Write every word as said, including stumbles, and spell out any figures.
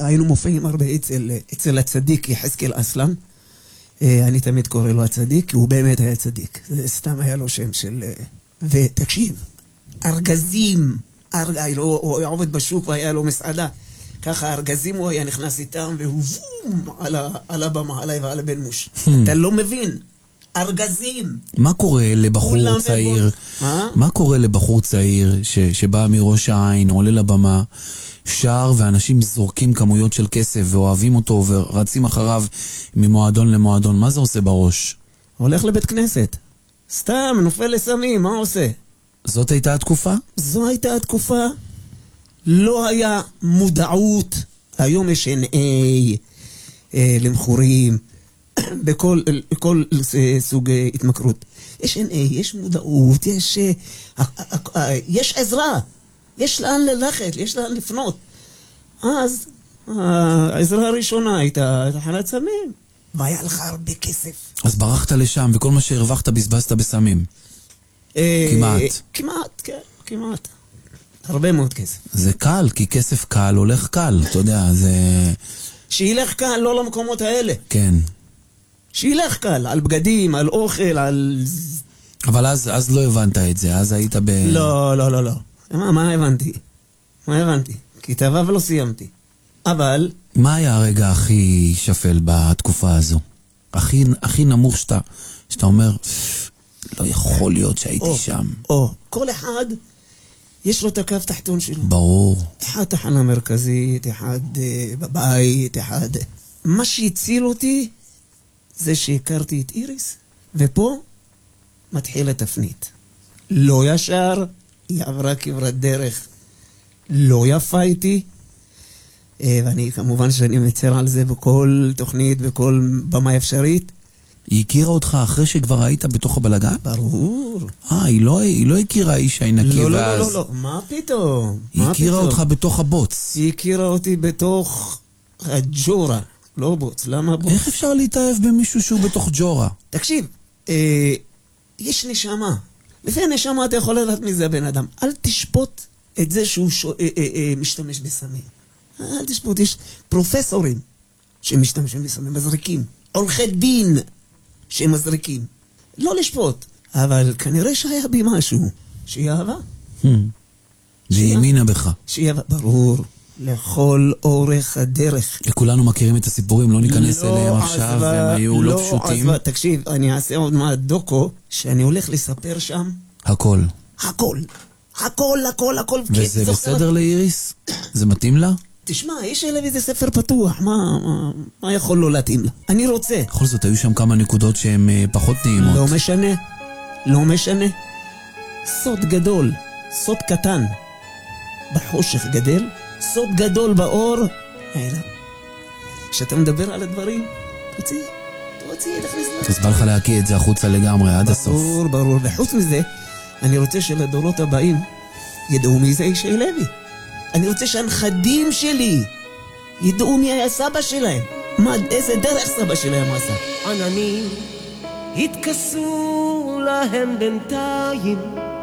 היינו מופיעים הרבה אצל, אצל הצדיק יחזקאל אסלם. אני תמיד קורא לו הצדיק, כי הוא באמת היה צדיק. זה סתם היה לו שם של... ותקשיב, ארגזים, ארג... הוא היה עובד בשוק והיה לו מסעדה. ככה ארגזים הוא היה נכנס איתם, והוא וום על, ה... על הבמה, עליי ועל הבן מוש. אתה לא מבין. ארגזים. מה קורה לבחור צעיר? מה קורה לבחור צעיר ש... שבא מראש העין, עולה לבמה, שר ואנשים זורקים כמויות של כסף ואוהבים אותו ורצים אחריו ממועדון למועדון? מה זה עושה בראש? הולך לבית כנסת. סתם, נופל לסמים, מה עושה? זאת הייתה התקופה? זו הייתה התקופה. לא היה מודעות. היום יש אן איי אה, למחורים, בכל כל סוג התמכרות. יש אן איי, יש מודעות, יש, אה, אה, אה, יש עזרה. יש לאן ללכת, יש לאן לפנות. אז העזרה הראשונה הייתה תחנת סמים. והיה לך הרבה כסף. אז ברחת לשם, וכל מה שהרווחת בזבזת בסמים. כמעט. כמעט, כן, כמעט. הרבה מאוד כסף. זה קל, כי כסף קל הולך קל, אתה יודע, זה... שילך קל, לא למקומות האלה. כן. שילך קל, על בגדים, על אוכל, על... אבל אז, אז לא הבנת את זה, אז היית ב... לא, לא, לא, לא. מה, מה הבנתי? מה הבנתי? כתבה ולא סיימתי. אבל... מה היה הרגע הכי שפל בתקופה הזו? הכי, הכי נמוך שאתה, שאתה אומר, לא יכול להיות שהייתי או, שם. או, כל אחד יש לו את הקו תחתון שלו. ברור. אחד תחנה מרכזית, אחד uh, בבית, אחד... מה שהציל אותי זה שהכרתי את איריס, ופה מתחיל התפנית. לא ישר, היא עברה כברת דרך לא יפה איתי, ואני כמובן שאני מצר על זה בכל תוכנית, בכל במה אפשרית. היא הכירה אותך אחרי שכבר היית בתוך הבלגן? ברור. אה, היא לא, היא לא הכירה איש העינקי לא, ואז... לא, לא, לא, מה פתאום? היא מה הכירה פתאום? אותך בתוך הבוץ. היא הכירה אותי בתוך הג'ורה, לא בוץ, למה בוץ? איך אפשר להתאהב במישהו שהוא בתוך ג'ורה? תקשיב, אה, יש נשמה. לפי הנשמה אתה יכול לדעת מי זה הבן אדם. אל תשפוט את זה שהוא שו, אה, אה, אה, משתמש בסמים. אל תשפוט, יש פרופסורים שמשתמשים בסמים, מזריקים. עורכי דין שמזריקים. לא לשפוט. אבל כנראה שהיה בי משהו שהיא אהבה. והיא האמינה בך. שהיא אהבה, ברור. לכל אורך הדרך. וכולנו מכירים את הסיפורים, לא ניכנס לא אליהם עכשיו, עזבה, והם היו לא, לא פשוטים. עזבה. תקשיב, אני אעשה עוד מעט דוקו, שאני הולך לספר שם. הכל. הכל. הכל, הכל, הכל. וזה בסדר לאיריס? זה מתאים לה? תשמע, יש אליו איזה ספר פתוח, מה, מה, מה יכול לא להתאים לה? אני רוצה. בכל זאת, היו שם כמה נקודות שהן פחות נעימות. לא משנה, לא משנה. סוד גדול, סוד קטן. בחושך גדל, סוד גדול באור. הילה, כשאתה מדבר על הדברים, תוציא, תוציא, תכניס לך. אז בא לך להקיא את זה החוצה לגמרי, עד הסוף. ברור, ברור. וחוץ מזה, אני רוצה שלדורות הבאים ידעו מי זה אישי לוי. אני רוצה שהנכדים שלי ידעו מי היה סבא שלהם. מה, איזה דרך סבא שלהם עשה. עננים התכסו להם בינתיים,